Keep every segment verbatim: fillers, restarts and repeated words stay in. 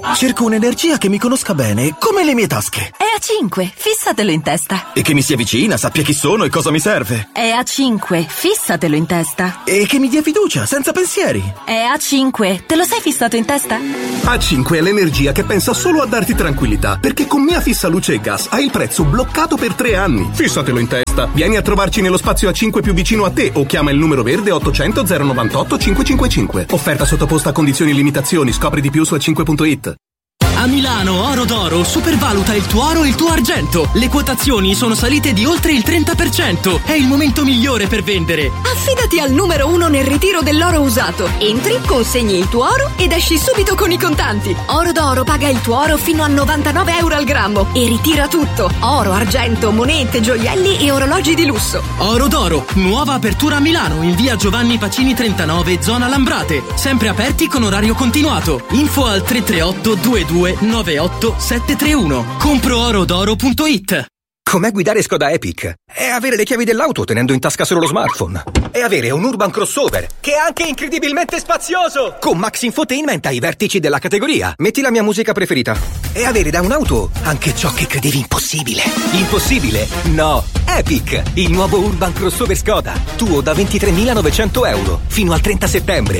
Cerco un'energia che mi conosca bene, come le mie tasche. E A cinque, fissatelo in testa. E che mi sia vicina, sappia chi sono e cosa mi serve. E A cinque, fissatelo in testa. E che mi dia fiducia, senza pensieri. E A cinque, te lo sei fissato in testa? A cinque è l'energia che pensa solo a darti tranquillità, perché con Mia Fissa Luce e Gas hai il prezzo bloccato per tre anni. Fissatelo in testa. Vieni a trovarci nello spazio A cinque più vicino a te o chiama il numero verde ottocento zero novantotto cinquecentocinquantacinque. Offerta sottoposta a condizioni e limitazioni. Scopri di più su a cinque punto it. A Milano Oro d'Oro supervaluta il tuo oro e il tuo argento. Le quotazioni sono salite di oltre il trenta per cento. È il momento migliore per vendere. Affidati al numero uno nel ritiro dell'oro usato. Entri, consegni il tuo oro ed esci subito con i contanti. Oro d'Oro paga il tuo oro fino a novantanove euro al grammo e ritira tutto. Oro, argento, monete, gioielli e orologi di lusso. Oro d'Oro, nuova apertura a Milano in via Giovanni Pacini trentanove, zona Lambrate. Sempre aperti con orario continuato. Info al tre tre otto due due nove otto sette tre uno. compro oro d'oro punto it. Com'è guidare Skoda Epic? È avere le chiavi dell'auto tenendo in tasca solo lo smartphone. È avere un urban crossover che è anche incredibilmente spazioso, con Max Infotainment ai vertici della categoria. Metti la mia musica preferita. E avere da un'auto anche ciò che credevi impossibile. Impossibile? No. Epic, il nuovo urban crossover Skoda. Tuo da ventitremilanovecento euro fino al trenta settembre.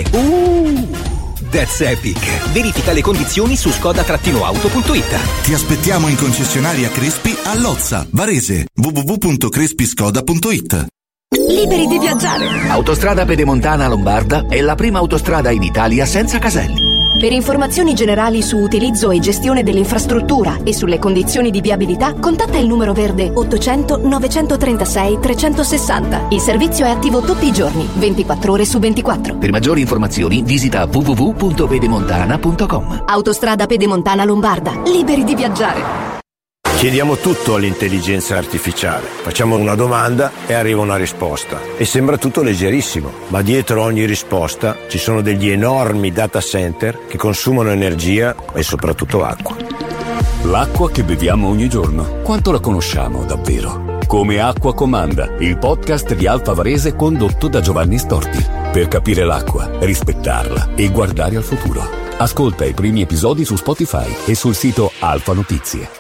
Uh! That's Epic. Verifica le condizioni su skoda auto punto it. Ti aspettiamo in concessionaria Crespi a Lozza, Varese. w w w punto crespi skoda punto it. Liberi di viaggiare. Autostrada Pedemontana Lombarda è la prima autostrada in Italia senza caselli. Per informazioni generali su utilizzo e gestione dell'infrastruttura e sulle condizioni di viabilità, contatta il numero verde ottocento novecentotrentasei trecentosessanta. Il servizio è attivo tutti i giorni, ventiquattro ore su ventiquattro. Per maggiori informazioni visita w w w punto pedemontana punto com. Autostrada Pedemontana Lombarda. Liberi di viaggiare. Chiediamo tutto all'intelligenza artificiale. Facciamo una domanda e arriva una risposta. E sembra tutto leggerissimo, ma dietro ogni risposta ci sono degli enormi data center che consumano energia e soprattutto acqua. L'acqua che beviamo ogni giorno, quanto la conosciamo davvero? Come Acqua Comanda, il podcast di Alfa Varese condotto da Giovanni Storti. Per capire l'acqua, rispettarla e guardare al futuro. Ascolta i primi episodi su Spotify e sul sito Alfa Notizie.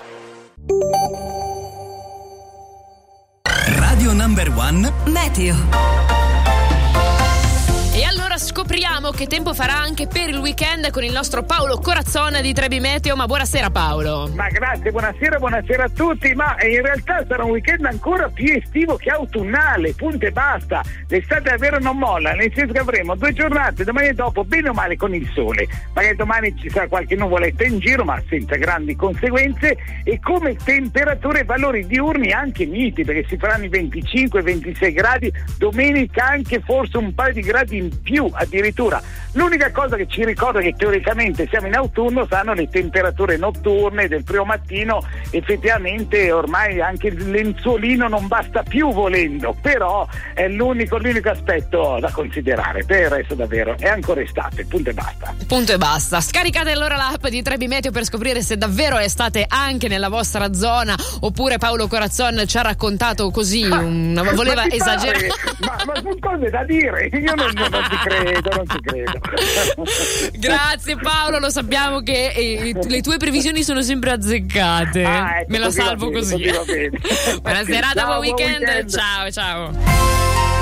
Radio Number One Meteo. E allora scopriamo che tempo farà anche per il weekend con il nostro Paolo Corazzona di Trebi Meteo. Ma buonasera Paolo. Ma grazie, buonasera, buonasera a tutti. Ma in realtà sarà un weekend ancora più estivo che autunnale, punto e basta. L'estate davvero non molla, nel senso che avremo due giornate, domani e dopo, bene o male con il sole. Magari domani ci sarà qualche nuvoletta in giro, ma senza grandi conseguenze, e come temperature e valori diurni anche miti, perché si faranno i venticinque ventisei gradi, domenica anche forse un paio di gradi in più addirittura. L'unica cosa che ci ricorda che teoricamente siamo in autunno saranno le temperature notturne del primo mattino. Effettivamente ormai anche il lenzuolino non basta più volendo, però è l'unico, l'unico aspetto da considerare. Per il resto davvero è ancora estate, punto e basta. Punto e basta. Scaricate allora l'app di Trebi Meteo per scoprire se davvero è estate anche nella vostra zona, oppure Paolo Corazzon ci ha raccontato così, una, voleva ma esagerare. Ma, ma sono cose da dire, io non, non, non ci credo, non ci credo. Grazie Paolo, lo sappiamo che eh, le tue previsioni sono sempre azzeccate. Ah, ecco, me la così salvo bene, così. così va bene. Buona serata, Ciao, buon weekend. weekend. Ciao, ciao.